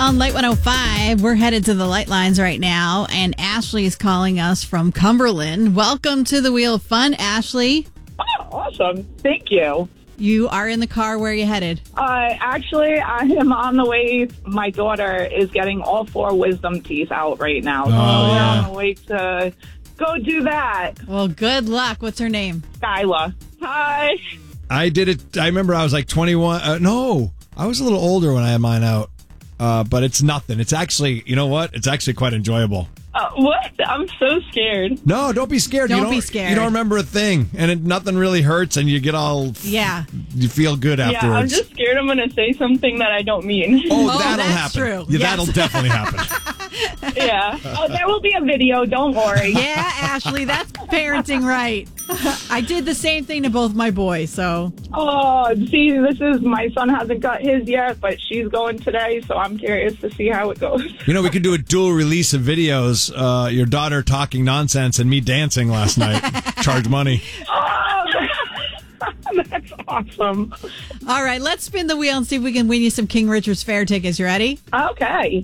on Light 105. We're headed to the light lines right now, and Ashley is calling us from Cumberland. Welcome to the Wheel of Fun, Ashley. Oh, awesome. Thank you. You are in the car. Where are you headed? Actually, I am on the way. My daughter is getting all 4 wisdom teeth out right now. So we're on the way to go do that. Well, good luck. What's her name? Skyla. Hi. I did it. I remember I was like 21. No, I was a little older when I had mine out. But it's nothing. It's actually, you know what? It's actually quite enjoyable. What? I'm so scared. No, don't be scared. Don't be scared. You don't remember a thing, and nothing really hurts, and you get all... Yeah. You feel good afterwards. Yeah, I'm just scared I'm going to say something that I don't mean. Oh, that'll that's happen. true. Yeah, Yes. that'll definitely happen. Yeah. Oh, there will be a video. Don't worry. Yeah, Ashley, that's parenting right. I did the same thing to both my boys, so... Oh, see, my son hasn't got his yet, but she's going today, so I'm curious to see how it goes. You know, we could do a dual release of videos. Your daughter talking nonsense and me dancing last night. Charge money. Oh, that's awesome. All right, let's spin the wheel and see if we can win you some King Richard's Fair tickets. You ready? Okay.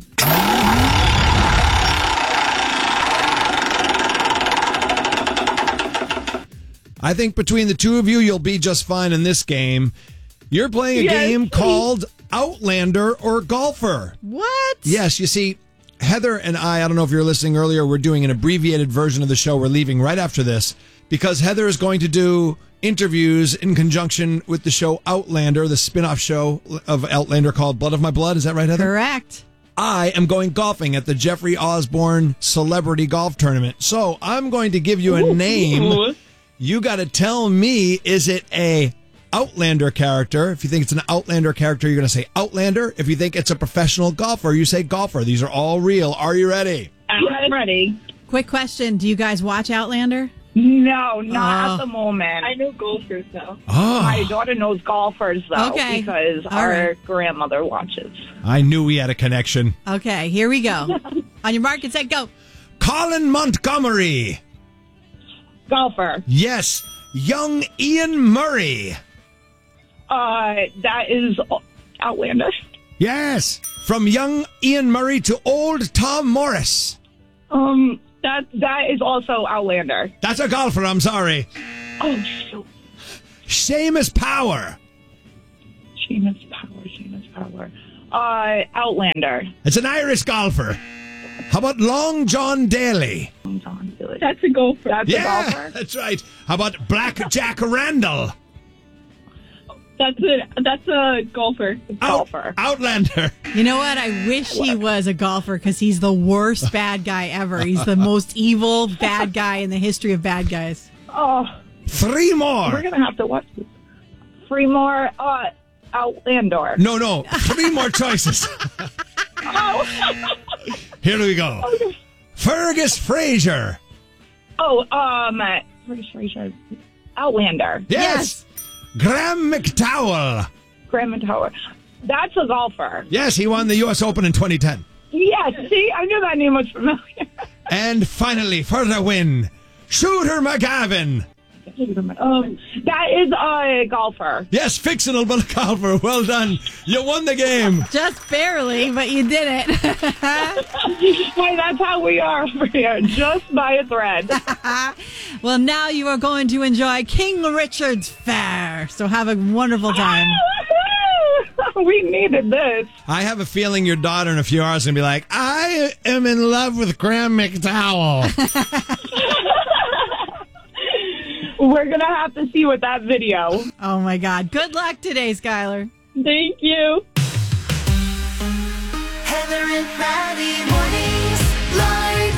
I think between the two of you, you'll be just fine in this game. You're playing a Yes, game please. called Outlander or Golfer. What? Yes, you see, Heather and I don't know if you were listening earlier, we're doing an abbreviated version of the show. We're leaving right after this because Heather is going to do interviews in conjunction with the show Outlander, the spin-off show of Outlander called Blood of My Blood. Is that right, Heather? Correct. I am going golfing at the Jeffrey Osborne Celebrity Golf Tournament. So I'm going to give you a name. You got to tell me, is it a Outlander character? If you think it's an Outlander character, you're going to say Outlander. If you think it's a professional golfer, you say golfer. These are all real. Are you ready? I'm ready. Quick question. Do you guys watch Outlander? No, not at the moment. I know golfers, though. Oh, My daughter knows golfers, though, Okay. because All our right. grandmother watches. I knew we had a connection. Okay, here we go. On your mark and set, go. Colin Montgomery. Golfer. Yes. Young Ian Murray. That is Outlander. Yes. From young Ian Murray to old Tom Morris. That is also Outlander. That's a golfer. I'm sorry. Oh, shoot. Seamus Power. Seamus Power. Outlander. It's an Irish golfer. How about Long John Daly? That's a golfer. That's a Yeah, golfer. that's right. How about Black Jack Randall? That's a golfer. Golfer. Outlander. You know what? I wish he was a golfer because he's the worst bad guy ever. He's the most evil bad guy in the history of bad guys. Oh, 3 more. we're gonna have to watch this. 3 more. Outlander. No. 3 more choices. Oh. Here we go. Fergus Fraser. Fraser. Outlander. Yes. Graham McDowell. Graham Tower. That's a golfer. Yes, he won the U.S. Open in 2010. Yes, see, I knew that name was familiar. And finally, for the win, Shooter McGavin. That is a golfer. Yes, fictional but a golfer. Well done. You won the game. Just barely, but you did it. Hey, that's how we are over here, just by a thread. Well, now you are going to enjoy King Richard's Fair. So have a wonderful time. We needed this. I have a feeling your daughter in a few hours is going to be like, I am in love with Graham McDowell. We're going to have to see with that video. Oh, my God. Good luck today, Skylar. Thank you. Heather and Maddie mornings, Light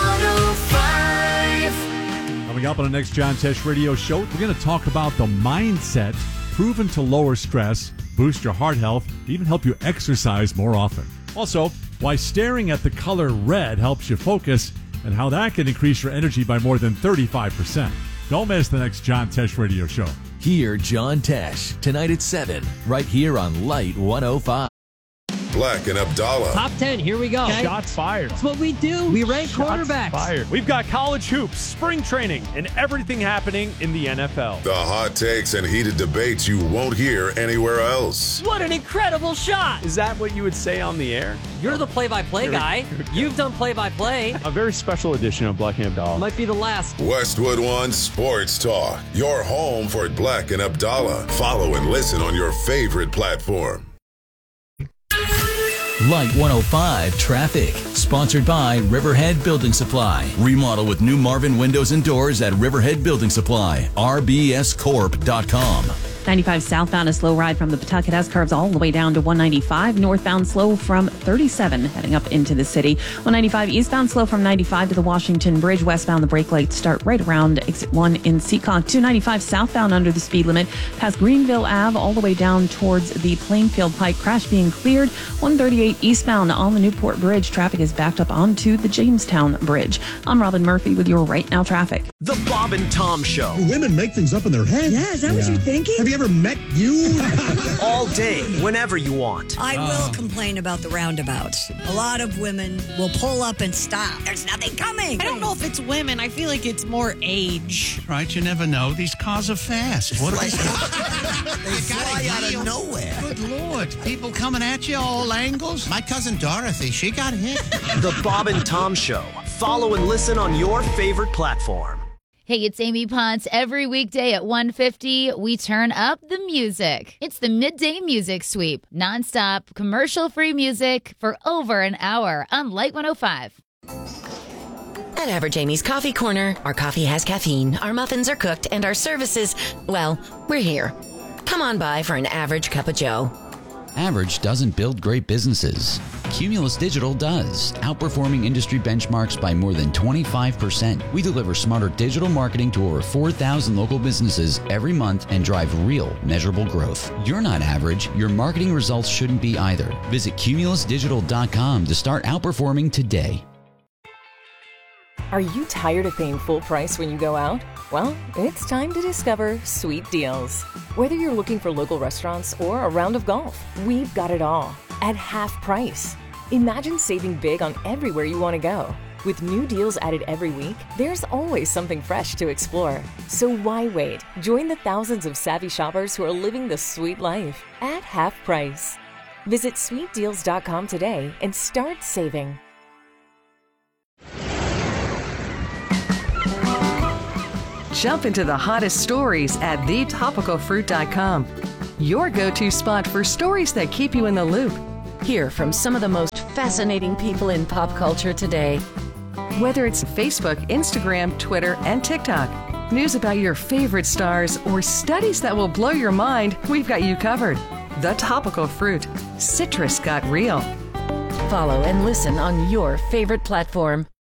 105. Coming up on the next John Tesh radio show, we're going to talk about the mindset proven to lower stress, boost your heart health, even help you exercise more often. Also, why staring at the color red helps you focus and how that can increase your energy by more than 35%. Don't miss the next John Tesh radio show. Hear John Tesh tonight at 7, right here on Light 105. Black and Abdallah. Top 10, here we go. Okay. Shots fired. That's what we do. We rank quarterbacks. Fired. We've got college hoops, spring training, and everything happening in the NFL. The hot takes and heated debates you won't hear anywhere else. What an incredible shot. Is that what you would say on the air? You're the play-by-play guy. You've done play-by-play. A very special edition of Black and Abdallah. Might be the last. Westwood One Sports Talk, your home for Black and Abdallah. Follow and listen on your favorite platform. Light 105 Traffic, sponsored by Riverhead Building Supply. Remodel with new Marvin windows and doors at Riverhead Building Supply. rbscorp.com. 95 southbound, a slow ride from the Pawtucket S curves all the way down to 195. Northbound slow from 37 heading up into the city. 195 eastbound slow from 95 to the Washington Bridge. Westbound, the brake lights start right around exit 1 in Seekonk. 295 southbound under the speed limit past Greenville Ave all the way down towards the Plainfield Pike. Crash being cleared. 138 eastbound on the Newport Bridge. Traffic is backed up onto the Jamestown Bridge. I'm Robin Murphy with your Right Now traffic. The Bob and Tom Show. Women make things up in their head. Yeah, is that what you're thinking? Have you ever met you? All day, whenever you want. I will complain about the roundabouts. A lot of women will pull up and stop. There's nothing coming. I don't know if it's women. I feel like it's more age. Right, you never know. These cars are fast. What They fly out of nowhere. Good Lord. People coming at you all angles. My cousin Dorothy, she got hit. The Bob and Tom Show. Follow and listen on your favorite platform. Hey, it's Amy Ponce. Every weekday at 1:50, we turn up the music. It's the Midday Music Sweep. Nonstop, commercial-free music for over an hour on Light 105. At Average Amy's Coffee Corner, our coffee has caffeine, our muffins are cooked, and our services, well, we're here. Come on by for an average cup of joe. Average doesn't build great businesses. Cumulus Digital does, outperforming industry benchmarks by more than 25%. We deliver smarter digital marketing to over 4,000 local businesses every month and drive real, measurable growth. You're not average. Your marketing results shouldn't be either. Visit cumulusdigital.com to start outperforming today. Are you tired of paying full price when you go out? Well, it's time to discover Sweet Deals. Whether you're looking for local restaurants or a round of golf, we've got it all at half price. Imagine saving big on everywhere you want to go. With new deals added every week, there's always something fresh to explore. So why wait? Join the thousands of savvy shoppers who are living the sweet life at half price. Visit sweetdeals.com today and start saving. Jump into the hottest stories at thetopicalfruit.com. Your go-to spot for stories that keep you in the loop. Hear from some of the most fascinating people in pop culture today. Whether it's Facebook, Instagram, Twitter, and TikTok, news about your favorite stars, or studies that will blow your mind, we've got you covered. The Topical Fruit. Citrus got real. Follow and listen on your favorite platform.